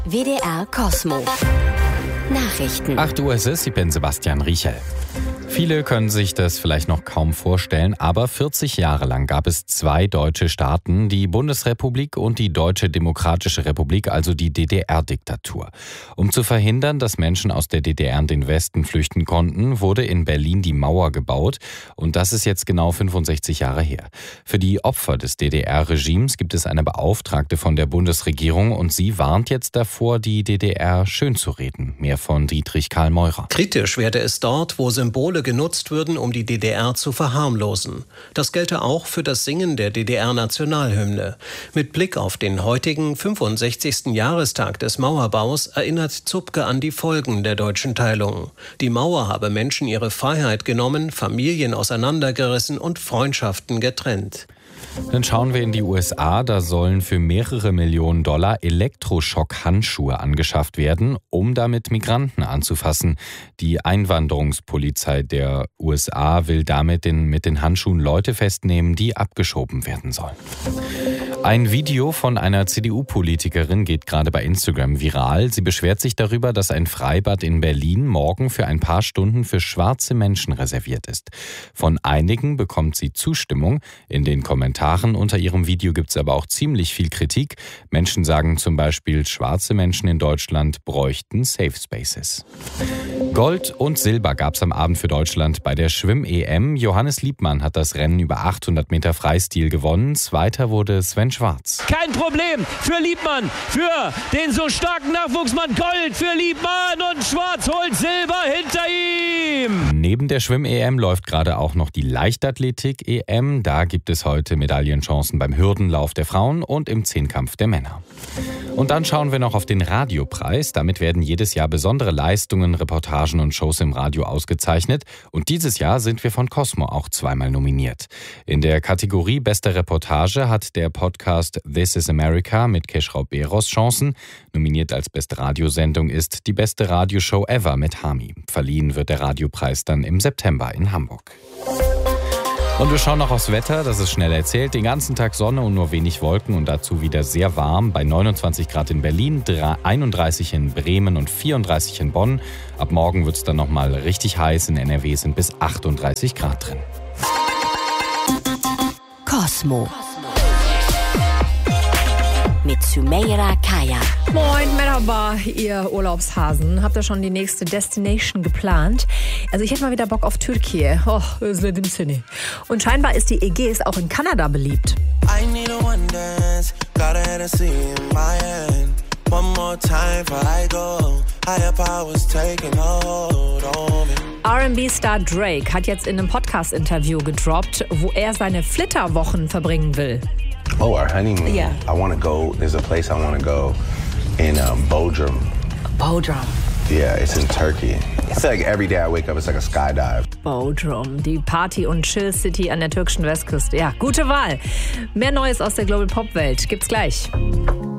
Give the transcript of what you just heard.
WDR Kosmo. Nachrichten. 8 Uhr ist es, ich bin Sebastian Riechel. Viele können sich das vielleicht noch kaum vorstellen, aber 40 Jahre lang gab es 2 deutsche Staaten, die Bundesrepublik und die Deutsche Demokratische Republik, also die DDR-Diktatur. Um zu verhindern, dass Menschen aus der DDR in den Westen flüchten konnten, wurde in Berlin die Mauer gebaut und das ist jetzt genau 65 Jahre her. Für die Opfer des DDR-Regimes gibt es eine Beauftragte von der Bundesregierung und sie warnt jetzt davor, die DDR schönzureden. Mehr von Dietrich Karl Meurer. Kritisch werde es dort, wo Symbole genutzt würden, um die DDR zu verharmlosen. Das gelte auch für das Singen der DDR-Nationalhymne. Mit Blick auf den heutigen 65. Jahrestag des Mauerbaus erinnert Zupke an die Folgen der deutschen Teilung. Die Mauer habe Menschen ihre Freiheit genommen, Familien auseinandergerissen und Freundschaften getrennt. Dann schauen wir in die USA. Da sollen für mehrere Millionen $, Elektroschock-Handschuhe angeschafft werden, um damit Migranten anzufassen. Die Einwanderungspolizei der USA will damit mit den Handschuhen Leute festnehmen, die abgeschoben werden sollen. Ein Video von einer CDU-Politikerin geht gerade bei Instagram viral. Sie beschwert sich darüber, dass ein Freibad in Berlin morgen für ein paar Stunden für schwarze Menschen reserviert ist. Von einigen bekommt sie Zustimmung. In den Kommentaren unter ihrem Video gibt es aber auch ziemlich viel Kritik. Menschen sagen zum Beispiel, schwarze Menschen in Deutschland bräuchten Safe Spaces. Gold und Silber gab es am Abend für Deutschland bei der Schwimm-EM. Johannes Liebmann hat das Rennen über 800 Meter Freistil gewonnen. Zweiter wurde Sven Schwarz. Kein Problem für Liebmann, für den so starken Nachwuchsmann. Gold für Liebmann und Schwarz holt Silber hinter ihm. Neben der Schwimm-EM läuft gerade auch noch die Leichtathletik-EM. Da gibt es heute Medaillenchancen beim Hürdenlauf der Frauen und im Zehnkampf der Männer. Und dann schauen wir noch auf den Radiopreis. Damit werden jedes Jahr besondere Leistungen, Reportagen und Shows im Radio ausgezeichnet. Und dieses Jahr sind wir von Kosmo auch zweimal nominiert. In der Kategorie Beste Reportage hat der Podcast This is America mit Keschrau Beros Chancen. Nominiert als beste Radiosendung ist die beste Radioshow ever mit Hami. Verliehen wird der Radiopreis dann im September in Hamburg. Und wir schauen noch aufs Wetter, das ist schnell erzählt. Den ganzen Tag Sonne und nur wenig Wolken und dazu wieder sehr warm. Bei 29 Grad in Berlin, 31 in Bremen und 34 in Bonn. Ab morgen wird es dann nochmal richtig heiß. In NRW sind bis 38 Grad drin. Kosmo. Mit Sümeyra Kaya. Moin, Merhaba, ihr Urlaubshasen. Habt ihr schon die nächste Destination geplant? Also ich hätte mal wieder Bock auf Türkei. Oh, özledim seni. Und scheinbar ist die Ägäis auch in Kanada beliebt. I need a one dance, got a Hennessy in my hand. One more time before I go. Higher powers taking hold on me. R&B-Star Drake hat jetzt in einem Podcast-Interview gedroppt, wo er seine Flitterwochen verbringen will. Oh, our honeymoon. Yeah. I want to go. There's a place I want to go in Bodrum. Bodrum. Yeah, it's in Turkey. I feel like every day I wake up, it's like a skydive. Bodrum, die Party- und Chill-City an der türkischen Westküste. Ja, gute Wahl. Mehr Neues aus der Global-Pop-Welt gibt's gleich.